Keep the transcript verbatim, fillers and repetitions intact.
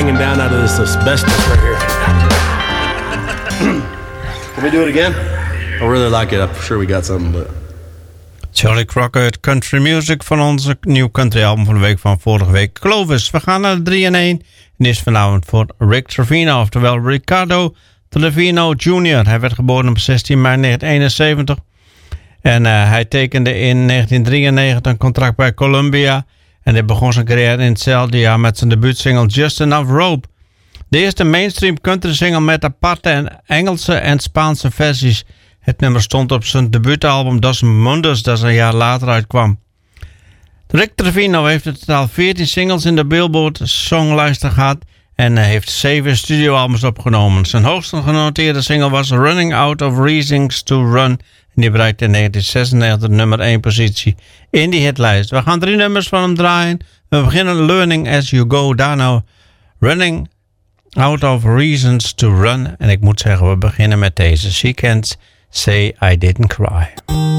hanging down out of this asbestos right here. Can we do it again? I really like it. I'm sure we got something, but... Charlie Crocker uit Country Music van onze nieuw country album van de week van vorige week. Clovis. We gaan naar de drie in één. En is vanavond voor Rick Trevino, oftewel Ricardo Trevino junior Hij werd geboren op zestien mei negentien eenenzeventig. En uh, hij tekende in negentien drieënnegentig een contract bij Columbia. En hij begon zijn carrière in hetzelfde jaar met zijn debuutsingle Just Enough Rope. De eerste mainstream country single met aparte en Engelse en Spaanse versies. Het nummer stond op zijn debuutalbum Dos Mundos, dat een jaar later uitkwam. Rick Trevino heeft in totaal veertien singles in de Billboard songlijsten gehad en heeft zeven studioalbums opgenomen. Zijn hoogst genoteerde single was Running Out of Reasons to Run. En die bereikte in negentien zesennegentig nummer één positie in die hitlijst. We gaan drie nummers van hem draaien. We beginnen Learning As You Go, daarna Running Out of Reasons to Run. En ik moet zeggen, we beginnen met deze. She Can't Say I Didn't Cry.